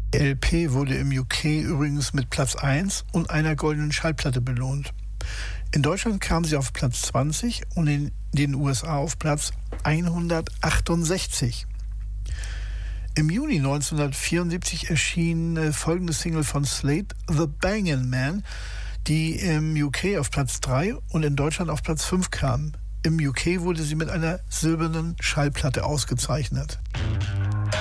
Die LP wurde im UK übrigens mit Platz 1 und einer goldenen Schallplatte belohnt. In Deutschland kam sie auf Platz 20 und in den USA auf Platz 168. Im Juni 1974 erschien folgende Single von Slade, The Bangin' Man, die im UK auf Platz 3 und in Deutschland auf Platz 5 kam. Im UK wurde sie mit einer silbernen Schallplatte ausgezeichnet.